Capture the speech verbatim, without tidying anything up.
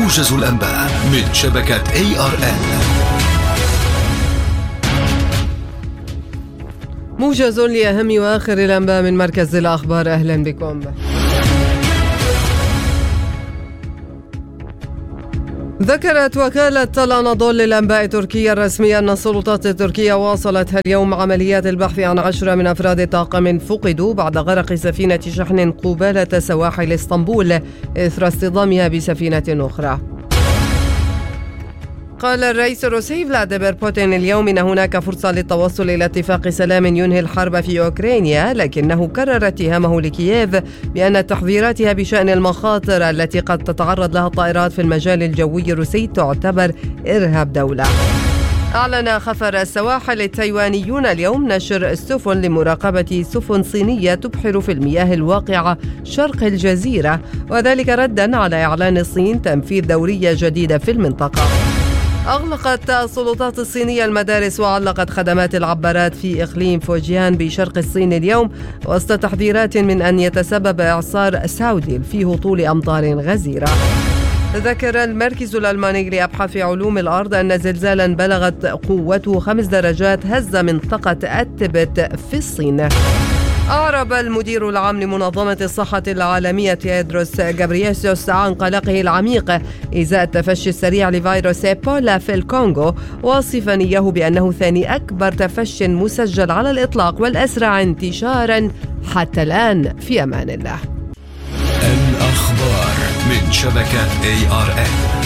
موجز الأنباء من شبكة إيه آر إن. موجز لأهم وآخر الأنباء من مركز الأخبار. أهلا بكم. ذكرت وكالة الأناضول للأنباء التركية الرسمية أن السلطات التركية واصلت اليوم عمليات البحث عن عشرة من أفراد طاقم فقدوا بعد غرق سفينة شحن قبالة سواحل اسطنبول إثر اصطدامها بسفينة أخرى. قال الرئيس الروسي فلاديمير بوتين اليوم إن هناك فرصة للتوصل إلى اتفاق سلام ينهي الحرب في أوكرانيا، لكنه كرر اتهامه لكييف بأن تحذيراتها بشأن المخاطر التي قد تتعرض لها الطائرات في المجال الجوي الروسي تعتبر إرهاب دولة. أعلن خفر السواحل التايوانيون اليوم نشر السفن لمراقبة سفن صينية تبحر في المياه الواقعة شرق الجزيرة، وذلك ردا على إعلان الصين تنفيذ دورية جديدة في المنطقة. أغلقت السلطات الصينية المدارس وعلقت خدمات العبارات في إقليم فوجيان بشرق الصين اليوم وسط تحذيرات من أن يتسبب إعصار ساوديل في هطول أمطار غزيرة. ذكر المركز الألماني لأبحاث علوم الأرض أن زلزالا بلغت قوته خمس درجات هز منطقة التبت في الصين. أعرب المدير العام لمنظمة الصحة العالمية تيدروس غابرييسوس عن قلقه العميق إزاء التفشي السريع لفيروس إيبولا في الكونغو، واصفا إياه بأنه ثاني أكبر تفشي مسجل على الإطلاق والأسرع انتشارا حتى الآن. في أمان الله. الأخبار من شبكة إيه آر إن.